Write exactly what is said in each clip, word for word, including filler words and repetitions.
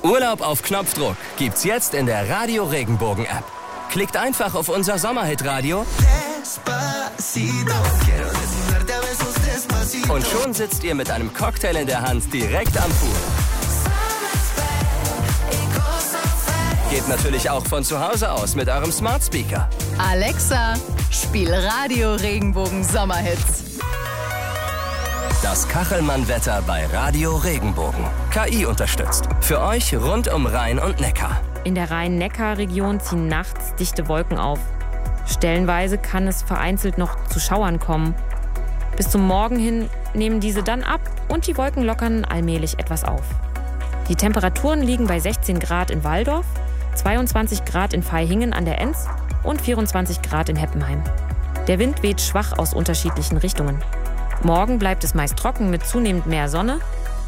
Urlaub auf Knopfdruck gibt's jetzt in der Radio Regenbogen App. Klickt einfach auf unser Sommerhit-Radio und schon sitzt ihr mit einem Cocktail in der Hand direkt am Pool. Geht natürlich auch von zu Hause aus mit eurem Smart Speaker. Alexa, spiel Radio Regenbogen Sommerhits. Das Kachelmann-Wetter bei Radio Regenbogen. K I unterstützt. Für euch rund um Rhein und Neckar. In der Rhein-Neckar-Region ziehen nachts dichte Wolken auf. Stellenweise kann es vereinzelt noch zu Schauern kommen. Bis zum Morgen hin nehmen diese dann ab und die Wolken lockern allmählich etwas auf. Die Temperaturen liegen bei sechzehn Grad in Walldorf, zweiundzwanzig Grad in Vaihingen an der Enz und vierundzwanzig Grad in Heppenheim. Der Wind weht schwach aus unterschiedlichen Richtungen. Morgen bleibt es meist trocken mit zunehmend mehr Sonne.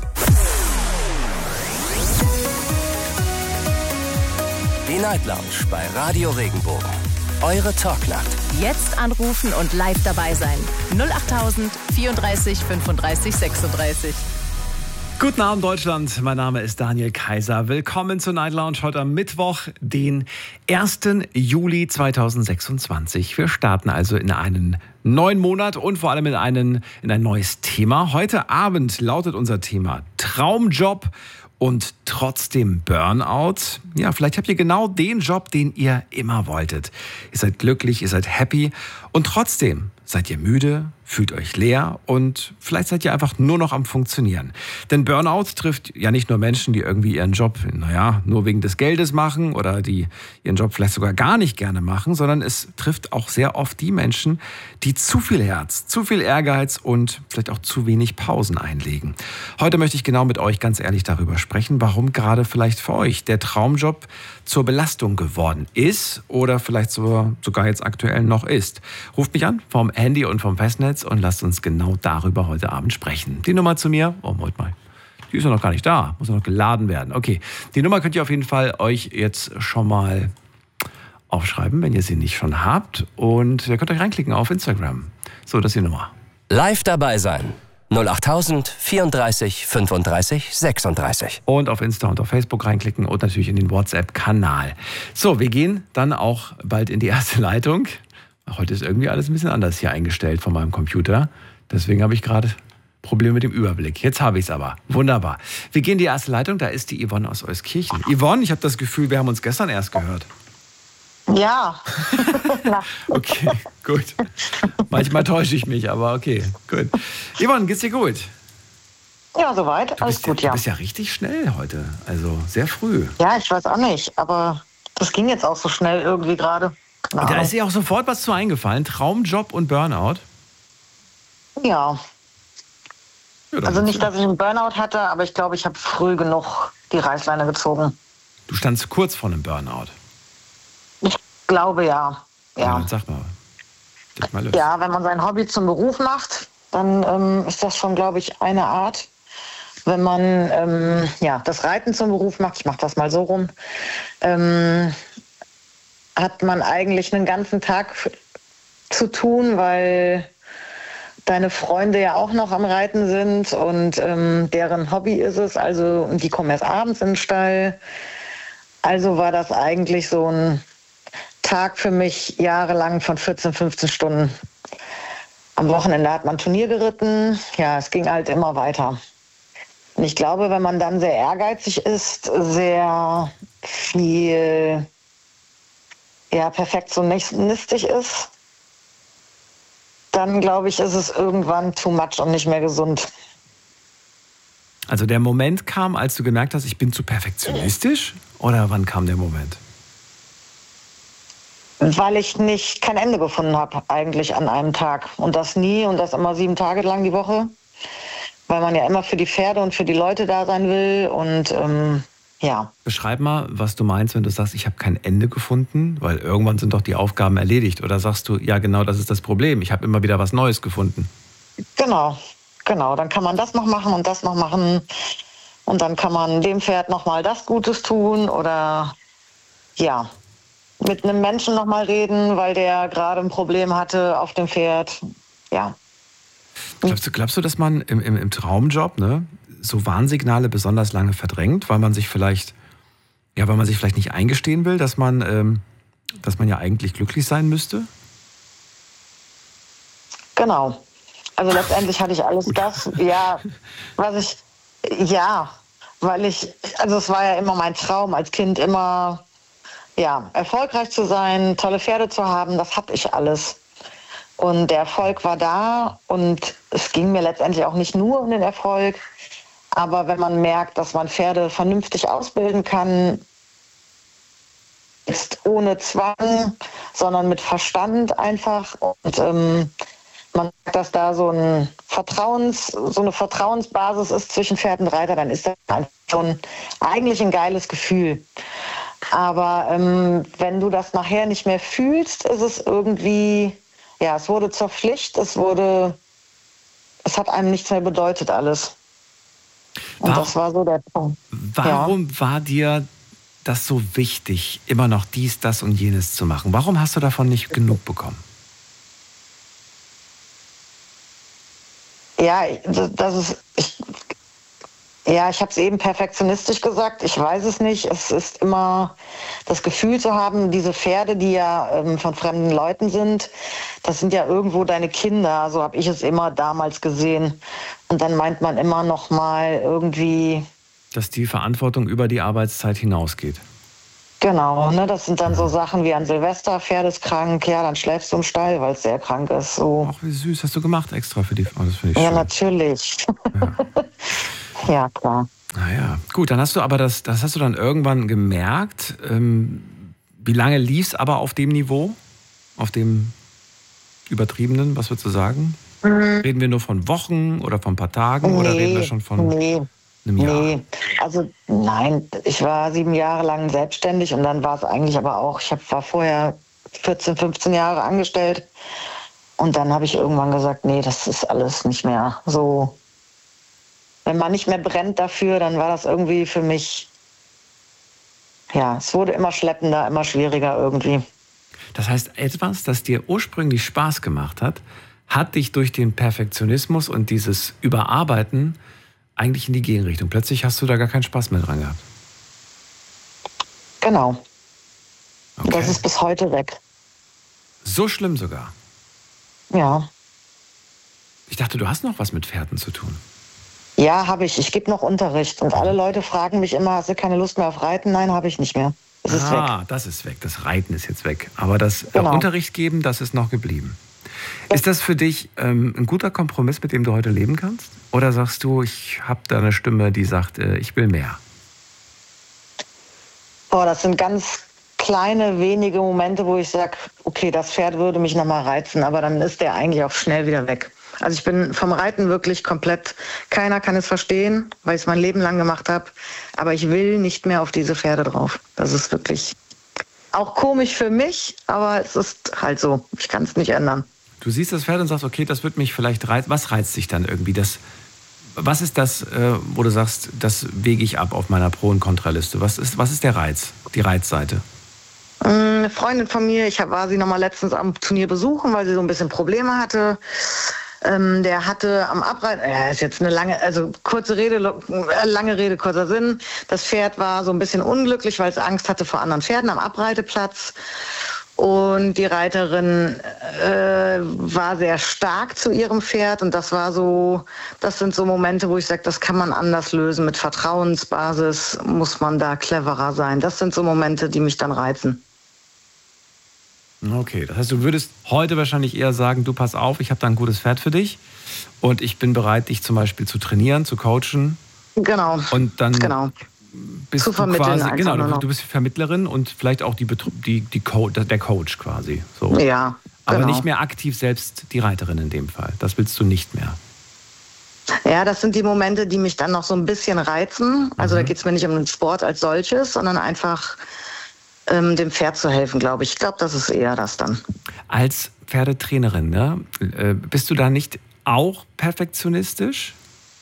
Die Night Lounge bei Radio Regenbogen. Eure Talknacht. Jetzt anrufen und live dabei sein. null acht tausend vierunddreißig fünfunddreißig sechsunddreißig. Guten Abend Deutschland, mein Name ist Daniel Kaiser. Willkommen zur Night Lounge heute am Mittwoch, den ersten Juli zweitausendsechsundzwanzig. Wir starten also in einen neuen Monat und vor allem in, einen, in ein neues Thema. Heute Abend lautet unser Thema Traumjob und trotzdem Burnout. Ja, vielleicht habt ihr genau den Job, den ihr immer wolltet. Ihr seid glücklich, ihr seid happy und trotzdem seid ihr müde, fühlt euch leer und vielleicht seid ihr einfach nur noch am Funktionieren. Denn Burnout trifft ja nicht nur Menschen, die irgendwie ihren Job, naja, nur wegen des Geldes machen oder die ihren Job vielleicht sogar gar nicht gerne machen, sondern es trifft auch sehr oft die Menschen, die zu viel Herz, zu viel Ehrgeiz und vielleicht auch zu wenig Pausen einlegen. Heute möchte ich genau mit euch ganz ehrlich darüber sprechen, warum gerade vielleicht für euch der Traumjob zur Belastung geworden ist oder vielleicht sogar jetzt aktuell noch ist. Ruft mich an vom Handy und vom Festnetz und lasst uns genau darüber heute Abend sprechen. Die Nummer zu mir, oh, Moment mal, die ist ja noch gar nicht da, muss ja noch geladen werden. Okay, die Nummer könnt ihr auf jeden Fall euch jetzt schon mal aufschreiben, wenn ihr sie nicht schon habt. Und ihr könnt euch reinklicken auf Instagram. So, das ist die Nummer. Live dabei sein. null acht tausend vierunddreißig fünfunddreißig sechsunddreißig. Und auf Insta und auf Facebook reinklicken und natürlich in den WhatsApp-Kanal. So, wir gehen dann auch bald in die erste Leitung. Heute ist irgendwie alles ein bisschen anders hier eingestellt von meinem Computer. Deswegen habe ich gerade Probleme mit dem Überblick. Jetzt habe ich es aber. Wunderbar. Wir gehen in die erste Leitung. Da ist die Yvonne aus Euskirchen. Yvonne, ich habe das Gefühl, wir haben uns gestern erst gehört. Ja. Okay, gut. Manchmal täusche ich mich, aber okay, gut. Yvonne, geht's dir gut? Ja, soweit. Alles gut, ja. ja. Du bist ja richtig schnell heute. Also sehr früh. Ja, ich weiß auch nicht, aber das ging jetzt auch so schnell irgendwie gerade. Und da ist dir auch sofort was zu eingefallen. Traumjob und Burnout? Ja. Ja, also nicht, dass ich einen Burnout hatte, aber ich glaube, ich habe früh genug die Reißleine gezogen. Du standst kurz vor einem Burnout? Ich glaube, ja. Ja, ja dann sag mal. Leg mal los. Ja, wenn man sein Hobby zum Beruf macht, dann ähm, ist das schon, glaube ich, eine Art. Wenn man ähm, ja, das Reiten zum Beruf macht, ich mache das mal so rum, ähm, hat man eigentlich einen ganzen Tag zu tun, weil deine Freunde ja auch noch am Reiten sind und ähm, deren Hobby ist es, also und die kommen erst abends in den Stall. Also war das eigentlich so ein Tag für mich jahrelang von vierzehn, fünfzehn Stunden. Am Wochenende hat man Turnier geritten, ja, es ging halt immer weiter. Und ich glaube, wenn man dann sehr ehrgeizig ist, sehr viel ja, perfektionistisch ist, dann glaube ich, ist es irgendwann too much und nicht mehr gesund. Also der Moment kam, als du gemerkt hast, ich bin zu perfektionistisch? Oder wann kam der Moment? Weil ich nicht kein Ende gefunden habe eigentlich an einem Tag. Und das nie und das immer sieben Tage lang die Woche. Weil man ja immer für die Pferde und für die Leute da sein will. Und ähm, ja. Beschreib mal, was du meinst, wenn du sagst, ich habe kein Ende gefunden, weil irgendwann sind doch die Aufgaben erledigt. Oder sagst du, ja genau, das ist das Problem, ich habe immer wieder was Neues gefunden. Genau, genau. Dann kann man das noch machen und das noch machen. Und dann kann man dem Pferd noch mal das Gutes tun oder ja, mit einem Menschen noch mal reden, weil der gerade ein Problem hatte auf dem Pferd. Ja. Glaubst du, glaubst du, dass man im, im, im Traumjob, ne, so Warnsignale besonders lange verdrängt, weil man sich vielleicht Ja, weil man sich vielleicht nicht eingestehen will, dass man, ähm, dass man ja eigentlich glücklich sein müsste? Genau. Also letztendlich hatte ich alles das, ja, was ich, ja, weil ich, also es war ja immer mein Traum als Kind, immer, ja, erfolgreich zu sein, tolle Pferde zu haben, das hatte ich alles. Und der Erfolg war da und es ging mir letztendlich auch nicht nur um den Erfolg, aber wenn man merkt, dass man Pferde vernünftig ausbilden kann, ist ohne Zwang, sondern mit Verstand einfach und ähm, man merkt, dass da so, ein Vertrauens, so eine Vertrauensbasis ist zwischen Pferd und Reiter, dann ist das einfach schon eigentlich ein geiles Gefühl. Aber ähm, wenn du das nachher nicht mehr fühlst, ist es irgendwie, ja, es wurde zur Pflicht, es wurde, es hat einem nichts mehr bedeutet alles. Und warum, das war so der Punkt. Warum ja. war dir das so wichtig, immer noch dies, das und jenes zu machen? Warum hast du davon nicht genug bekommen? Ja, das ist, ich, ja, ich habe es eben perfektionistisch gesagt. Ich weiß es nicht. Es ist immer das Gefühl zu haben, diese Pferde, die ja ähm, von fremden Leuten sind, das sind ja irgendwo deine Kinder. So habe ich es immer damals gesehen. Und dann meint man immer noch mal irgendwie, dass die Verantwortung über die Arbeitszeit hinausgeht. Genau, ne, das sind dann so Sachen wie an Silvester, Pferd ist krank, ja, dann schläfst du im Stall, weil es sehr krank ist. So. Ach, wie süß, hast du gemacht extra für die, oh, das finde ich Ja, schön. natürlich. Ja. Ja, klar. Naja, gut, dann hast du aber das, das hast du dann irgendwann gemerkt. Ähm, wie lange lief es aber auf dem Niveau? Auf dem übertriebenen, was würdest du sagen? Mhm. Reden wir nur von Wochen oder von ein paar Tagen nee, oder reden wir schon von nee, einem Jahr? Nee, also nein, ich war sieben Jahre lang selbstständig und dann war es eigentlich aber auch, ich hab, war vorher vierzehn, fünfzehn Jahre angestellt und dann habe ich irgendwann gesagt, nee, das ist alles nicht mehr so. Wenn man nicht mehr brennt dafür, dann war das irgendwie für mich, ja, es wurde immer schleppender, immer schwieriger irgendwie. Das heißt, etwas, das dir ursprünglich Spaß gemacht hat, hat dich durch den Perfektionismus und dieses Überarbeiten eigentlich in die Gegenrichtung. Plötzlich hast du da gar keinen Spaß mehr dran gehabt. Genau. Okay. Das ist bis heute weg. So schlimm sogar? Ja. Ich dachte, du hast noch was mit Pferden zu tun. Ja, habe ich. Ich gebe noch Unterricht. Und alle Leute fragen mich immer, hast du keine Lust mehr auf Reiten? Nein, habe ich nicht mehr. Das ist ah, weg. das ist weg. Das Reiten ist jetzt weg. Aber das Genau. äh, Unterricht geben, das ist noch geblieben. Ist das für dich ähm, ein guter Kompromiss, mit dem du heute leben kannst? Oder sagst du, ich habe da eine Stimme, die sagt, äh, ich will mehr? Boah, das sind ganz kleine, wenige Momente, wo ich sage, okay, das Pferd würde mich nochmal reizen, aber dann ist der eigentlich auch schnell wieder weg. Also ich bin vom Reiten wirklich komplett, keiner kann es verstehen, weil ich es mein Leben lang gemacht habe, aber ich will nicht mehr auf diese Pferde drauf. Das ist wirklich auch komisch für mich, aber es ist halt so, ich kann es nicht ändern. Du siehst das Pferd und sagst, okay, das wird mich vielleicht reizen. Was reizt dich dann irgendwie? Das, was ist das, äh, wo du sagst, das wege ich ab auf meiner Pro- und Kontraliste? Was ist, was ist der Reiz, die Reizseite? Eine Freundin von mir, ich war sie noch mal letztens am Turnier besuchen, weil sie so ein bisschen Probleme hatte. Ähm, der hatte am Abreiten, ja, ist jetzt eine lange, also kurze Rede, lange Rede, kurzer Sinn. Das Pferd war so ein bisschen unglücklich, weil es Angst hatte vor anderen Pferden am Abreiteplatz. Und die Reiterin äh, war sehr stark zu ihrem Pferd. Und das war so, das sind so Momente, wo ich sage, das kann man anders lösen. Mit Vertrauensbasis muss man da cleverer sein. Das sind so Momente, die mich dann reizen. Okay, das heißt, du würdest heute wahrscheinlich eher sagen, du pass auf, ich habe da ein gutes Pferd für dich und ich bin bereit, dich zum Beispiel zu trainieren, zu coachen. Genau. Und dann genau. bist zu du vermitteln quasi, genau, nur du, du bist die Vermittlerin und vielleicht auch die, die, die Co- der Coach quasi. So. Ja, aber genau. nicht mehr aktiv selbst die Reiterin in dem Fall. Das willst du nicht mehr. Ja, das sind die Momente, die mich dann noch so ein bisschen reizen. Also mhm. da geht es mir nicht um den Sport als solches, sondern einfach ähm, dem Pferd zu helfen, glaube ich. Ich glaube, das ist eher das dann. Als Pferdetrainerin, ne, äh, bist du da nicht auch perfektionistisch?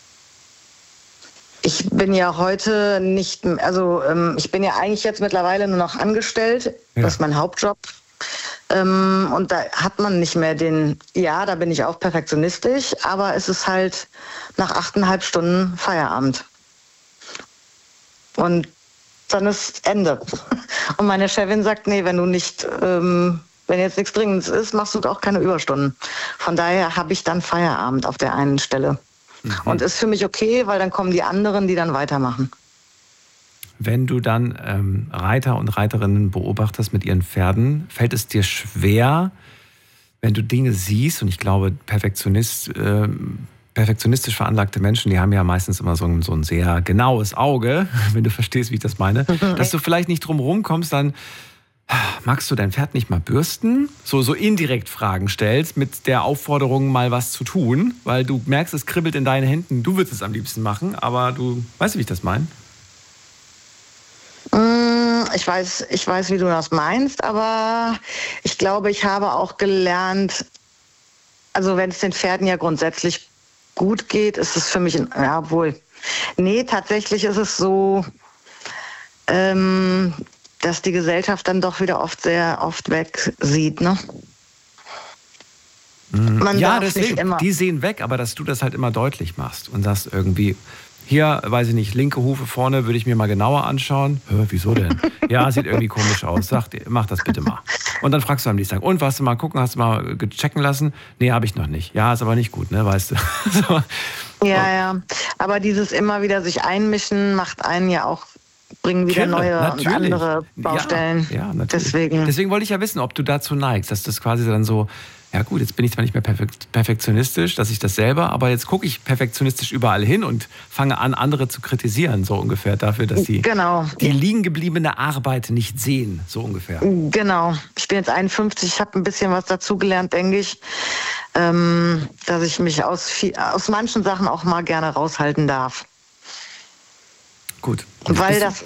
Ich bin ja heute nicht, also ähm, ich bin ja eigentlich jetzt mittlerweile nur noch angestellt. Ja. Das ist mein Hauptjob. Ähm, und da hat man nicht mehr den, ja, da bin ich auch perfektionistisch, aber es ist halt nach achteinhalb Stunden Feierabend. Und dann ist Ende. Und meine Chefin sagt, nee, wenn du nicht, ähm, wenn jetzt nichts Dringendes ist, machst du auch keine Überstunden. Von daher habe ich dann Feierabend auf der einen Stelle. Mhm. Und ist für mich okay, weil dann kommen die anderen, die dann weitermachen. Wenn du dann ähm, Reiter und Reiterinnen beobachtest mit ihren Pferden, fällt es dir schwer, wenn du Dinge siehst, und ich glaube, Perfektionist, äh, perfektionistisch veranlagte Menschen, die haben ja meistens immer so ein, so ein sehr genaues Auge, wenn du verstehst, wie ich das meine, dass du vielleicht nicht drum rumkommst, dann magst du dein Pferd nicht mal bürsten? So, so indirekt Fragen stellst mit der Aufforderung, mal was zu tun, weil du merkst, es kribbelt in deinen Händen, du würdest es am liebsten machen, aber du, weißt du, wie ich das meine? Ich weiß, ich weiß, wie du das meinst, aber ich glaube, ich habe auch gelernt, also wenn es den Pferden ja grundsätzlich gut geht, ist es für mich, ein, ja wohl, nee, tatsächlich ist es so, ähm, dass die Gesellschaft dann doch wieder oft sehr oft wegsieht, ne? Mhm. Man ja, darf deswegen, nicht immer. Die sehen weg, aber dass du das halt immer deutlich machst und sagst irgendwie, hier, weiß ich nicht, linke Hufe vorne würde ich mir mal genauer anschauen. Hä, wieso denn? Ja, sieht irgendwie komisch aus. Sag, mach das bitte mal. Und dann fragst du am nächsten Tag, und warst du mal gucken, hast du mal checken lassen? Nee, habe ich noch nicht. Ja, ist aber nicht gut, ne, weißt du. So. Ja, ja. Aber dieses immer wieder sich einmischen macht einen ja auch, bringen wieder Kenne, neue natürlich. und andere Baustellen. Ja, ja, natürlich. Deswegen. Deswegen wollte ich ja wissen, ob du dazu neigst, dass das quasi dann so, ja gut, jetzt bin ich zwar nicht mehr perfekt, perfektionistisch, dass ich das selber, aber jetzt gucke ich perfektionistisch überall hin und fange an, andere zu kritisieren, so ungefähr, dafür, dass sie genau. die liegen gebliebene Arbeit nicht sehen, so ungefähr. Genau. Ich bin jetzt einundfünfzig, ich habe ein bisschen was dazugelernt, denke ich, ähm, dass ich mich aus, viel, aus manchen Sachen auch mal gerne raushalten darf. Gut. Weil das,